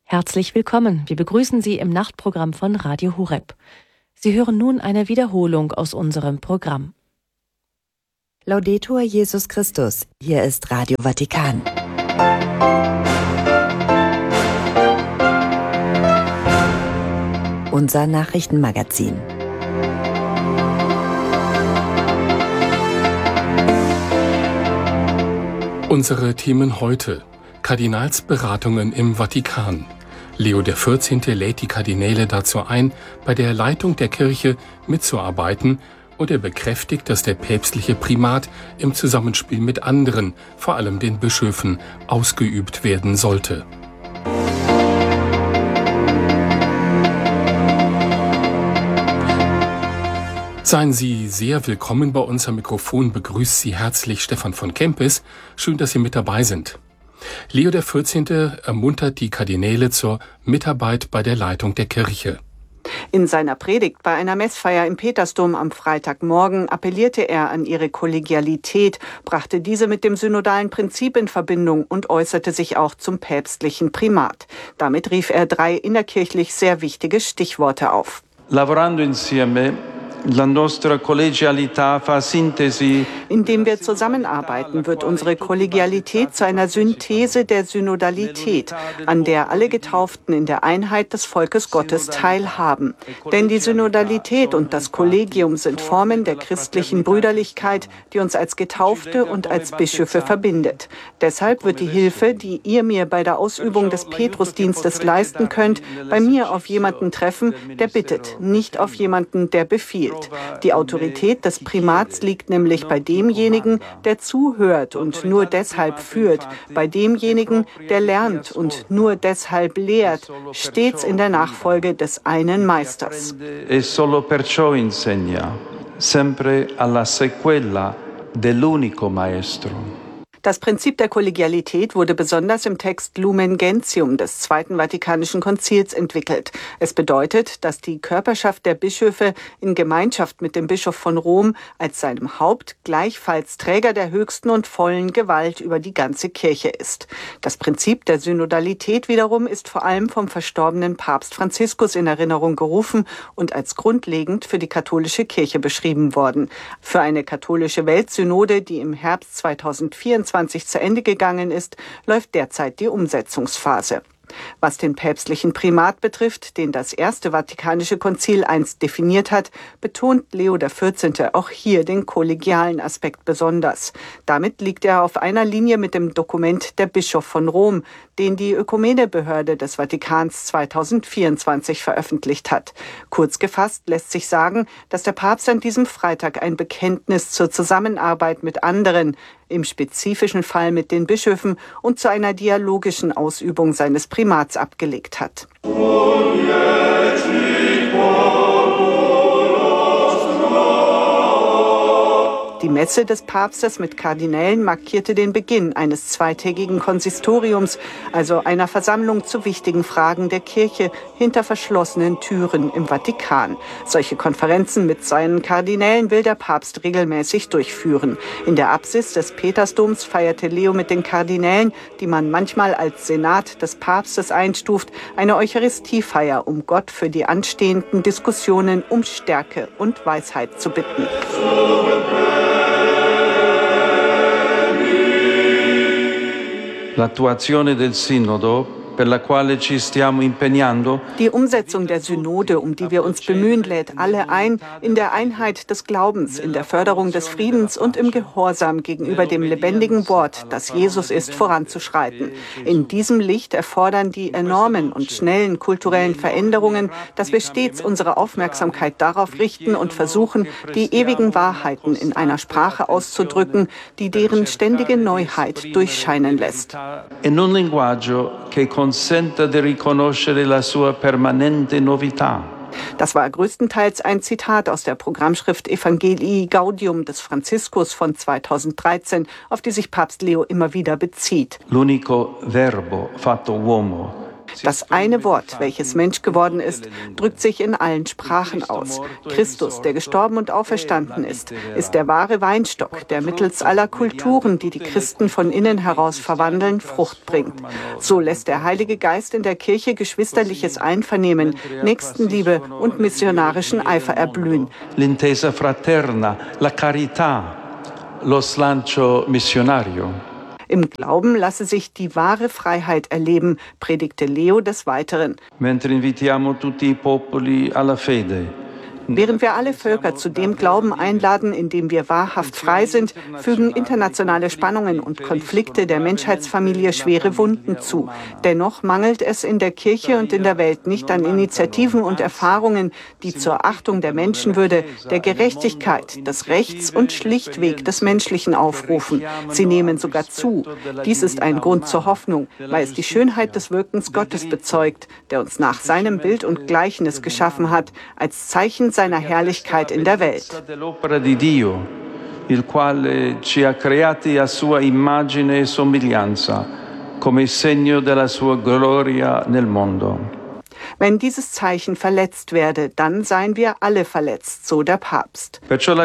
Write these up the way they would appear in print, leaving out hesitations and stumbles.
Herzlich willkommen. Wir begrüßen Sie im Nachtprogramm von Radio Horeb. Sie hören nun eine Wiederholung aus unserem Programm. Laudetur Jesus Christus. Hier ist Radio Vatikan. Unser Nachrichtenmagazin. Unsere Themen heute: Kardinalsberatungen im Vatikan. Leo XIV. Lädt die Kardinäle dazu ein, bei der Leitung der Kirche mitzuarbeiten, und er bekräftigt, dass der päpstliche Primat im Zusammenspiel mit anderen, vor allem den Bischöfen, ausgeübt werden sollte. Seien Sie sehr willkommen bei uns. Am Mikrofon begrüßt Sie herzlich Stefan von Kempis. Schön, dass Sie mit dabei sind. Leo XIV. Ermuntert die Kardinäle zur Mitarbeit bei der Leitung der Kirche. In seiner Predigt bei einer Messfeier im Petersdom am Freitagmorgen appellierte er an ihre Kollegialität, brachte diese mit dem synodalen Prinzip in Verbindung und äußerte sich auch zum päpstlichen Primat. Damit rief er 3 innerkirchlich sehr wichtige Stichworte auf. Lavorando insieme, la nostra collegialità fa sintesi. Indem wir zusammenarbeiten, wird unsere Kollegialität zu einer Synthese der Synodalität, an der alle Getauften in der Einheit des Volkes Gottes teilhaben. Denn die Synodalität und das Kollegium sind Formen der christlichen Brüderlichkeit, die uns als Getaufte und als Bischöfe verbindet. Deshalb wird die Hilfe, die ihr mir bei der Ausübung des Petrusdienstes leisten könnt, bei mir auf jemanden treffen, der bittet, nicht auf jemanden, der befiehlt. Die Autorität des Primats liegt nämlich bei demjenigen, der zuhört und nur deshalb führt, bei demjenigen, der lernt und nur deshalb lehrt, stets in der Nachfolge des einen Meisters. E solo perciò insegna, sempre alla sequela dell'unico maestro. Das Prinzip der Kollegialität wurde besonders im Text Lumen Gentium des Zweiten Vatikanischen Konzils entwickelt. Es bedeutet, dass die Körperschaft der Bischöfe in Gemeinschaft mit dem Bischof von Rom als seinem Haupt gleichfalls Träger der höchsten und vollen Gewalt über die ganze Kirche ist. Das Prinzip der Synodalität wiederum ist vor allem vom verstorbenen Papst Franziskus in Erinnerung gerufen und als grundlegend für die katholische Kirche beschrieben worden. Für eine katholische Weltsynode, die im Herbst 2024 zu Ende gegangen ist, läuft derzeit die Umsetzungsphase. Was den päpstlichen Primat betrifft, den das Erste Vatikanische Konzil einst definiert hat, betont Leo XIV. Auch hier den kollegialen Aspekt besonders. Damit liegt er auf einer Linie mit dem Dokument Der Bischof von Rom, den die Ökumenebehörde des Vatikans 2024 veröffentlicht hat. Kurz gefasst lässt sich sagen, dass der Papst an diesem Freitag ein Bekenntnis zur Zusammenarbeit mit anderen, im spezifischen Fall mit den Bischöfen, und zu einer dialogischen Ausübung seines Primats abgelegt hat. Die Messe des Papstes mit Kardinälen markierte den Beginn eines zweitägigen Konsistoriums, also einer Versammlung zu wichtigen Fragen der Kirche hinter verschlossenen Türen im Vatikan. Solche Konferenzen mit seinen Kardinälen will der Papst regelmäßig durchführen. In der Apsis des Petersdoms feierte Leo mit den Kardinälen, die man manchmal als Senat des Papstes einstuft, eine Eucharistiefeier, um Gott für die anstehenden Diskussionen um Stärke und Weisheit zu bitten. L'attuazione del Sinodo, per la quale ci stiamo impegnando. Die Umsetzung der Synode, um die wir uns bemühen, lädt alle ein, in der Einheit des Glaubens, in der Förderung des Friedens und im Gehorsam gegenüber dem lebendigen Wort, das Jesus ist, voranzuschreiten. In diesem Licht erfordern die enormen und schnellen kulturellen Veränderungen, dass wir stets unsere Aufmerksamkeit darauf richten und versuchen, die ewigen Wahrheiten in einer Sprache auszudrücken, die deren ständige Neuheit durchscheinen lässt. In un linguaggio che consenta di riconoscere la sua permanente novità. Das war größtenteils ein Zitat aus der Programmschrift Evangelii Gaudium des Franziskus von 2013, auf die sich Papst Leo immer wieder bezieht. L'unico verbo fatto uomo Das eine Wort, welches Mensch geworden ist, drückt sich in allen Sprachen aus. Christus, der gestorben und auferstanden ist der wahre Weinstock, der mittels aller Kulturen, die die Christen von innen heraus verwandeln, Frucht bringt. So lässt der Heilige Geist in der Kirche geschwisterliches Einvernehmen, Nächstenliebe und missionarischen Eifer erblühen. L'intesa fraterna, la carità, lo slancio missionario. Im Glauben lasse sich die wahre Freiheit erleben, predigte Leo des Weiteren. Mentre invitiamo tutti i popoli alla fede. Während wir alle Völker zu dem Glauben einladen, in dem wir wahrhaft frei sind, fügen internationale Spannungen und Konflikte der Menschheitsfamilie schwere Wunden zu. Dennoch mangelt es in der Kirche und in der Welt nicht an Initiativen und Erfahrungen, die zur Achtung der Menschenwürde, der Gerechtigkeit, des Rechts und schlichtweg des Menschlichen aufrufen. Sie nehmen sogar zu. Dies ist ein Grund zur Hoffnung, weil es die Schönheit des Wirkens Gottes bezeugt, der uns nach seinem Bild und Gleichnis geschaffen hat, als Zeichen seiner Herrlichkeit in der Welt. Il quale ci ha creati a sua immagine e somiglianza, come segno della sua gloria nel mondo. Wenn dieses Zeichen verletzt werde, dann seien wir alle verletzt, so der Papst.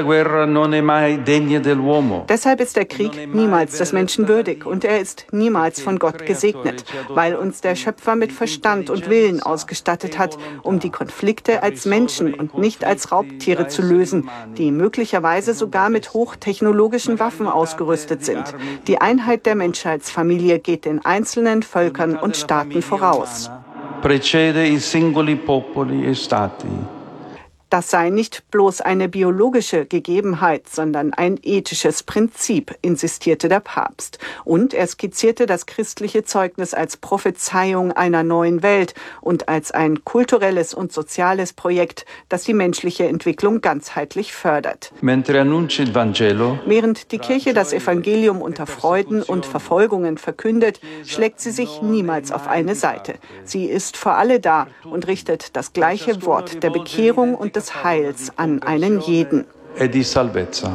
Deshalb ist der Krieg niemals des Menschen würdig und er ist niemals von Gott gesegnet, weil uns der Schöpfer mit Verstand und Willen ausgestattet hat, um die Konflikte als Menschen und nicht als Raubtiere zu lösen, die möglicherweise sogar mit hochtechnologischen Waffen ausgerüstet sind. Die Einheit der Menschheitsfamilie geht den einzelnen Völkern und Staaten voraus. Precede i singoli popoli e stati. Das sei nicht bloß eine biologische Gegebenheit, sondern ein ethisches Prinzip, insistierte der Papst. Und er skizzierte das christliche Zeugnis als Prophezeiung einer neuen Welt und als ein kulturelles und soziales Projekt, das die menschliche Entwicklung ganzheitlich fördert. Während die Kirche das Evangelium unter Freuden und Verfolgungen verkündet, schlägt sie sich niemals auf eine Seite. Sie ist für alle da und richtet das gleiche Wort der Bekehrung und des Heils an einen jeden. E di salvezza.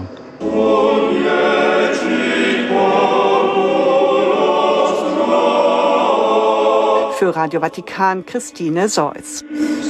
Für Radio Vatikan Christine Seuss.